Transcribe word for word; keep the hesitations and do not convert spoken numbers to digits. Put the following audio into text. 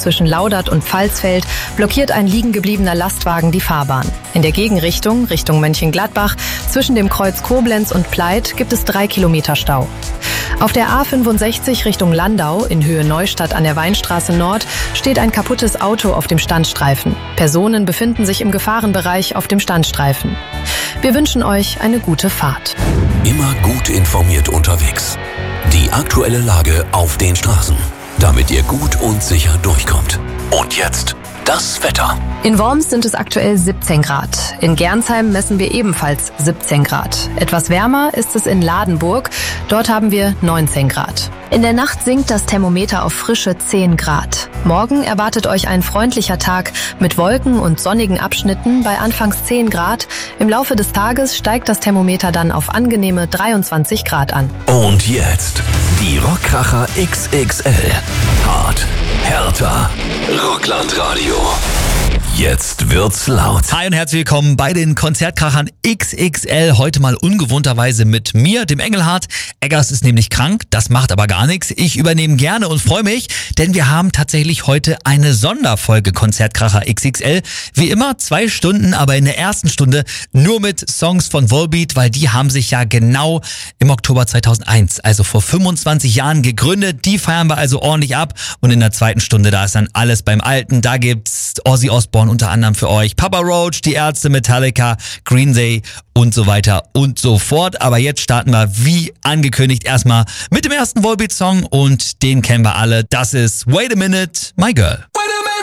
zwischen Laudert und Pfalzfeld blockiert ein liegengebliebener Lastwagen die Fahrbahn. In der Gegenrichtung, Richtung Mönchengladbach, zwischen dem Kreuz Koblenz und Pleit gibt es drei Kilometer Stau. Auf der A fünfundsechzig Richtung Landau in Höhe Neustadt an der Weinstraße Nord steht ein kaputtes Auto auf dem Standstreifen. Personen befinden sich im Gefahrenbereich auf dem Standstreifen. Wir wünschen euch eine gute Fahrt. Immer gut informiert unterwegs. Die aktuelle Lage auf den Straßen, damit ihr gut und sicher durchkommt. Und jetzt das Wetter. In Worms sind es aktuell siebzehn Grad. In Gernsheim messen wir ebenfalls siebzehn Grad. Etwas wärmer ist es in Ladenburg. Dort haben wir neunzehn Grad. In der Nacht sinkt das Thermometer auf frische zehn Grad. Morgen erwartet euch ein freundlicher Tag mit Wolken und sonnigen Abschnitten bei anfangs zehn Grad. Im Laufe des Tages steigt das Thermometer dann auf angenehme dreiundzwanzig Grad an. Und jetzt die Rockkracher X X L. Hart, härter, Rocklandradio. Jetzt wird's laut. Hi und herzlich willkommen bei den Konzertkrachern X X L. Heute mal ungewohnterweise mit mir, dem Engelhardt. Eggers ist nämlich krank, das macht aber gar nichts. Ich übernehme gerne und freue mich, denn wir haben tatsächlich heute eine Sonderfolge Konzertkracher X X L. Wie immer zwei Stunden, aber in der ersten Stunde nur mit Songs von Volbeat, weil die haben sich ja genau im Oktober zweitausendeins, also vor fünfundzwanzig Jahren gegründet. Die feiern wir also ordentlich ab und in der zweiten Stunde, da ist dann alles beim Alten. Da gibt's Ozzy Osbourne unter anderem für euch, Papa Roach, die Ärzte, Metallica, Green Day und so weiter und so fort. Aber jetzt starten wir wie angekündigt erstmal mit dem ersten Volbeat-Song und den kennen wir alle. Das ist Wait a Minute, My Girl.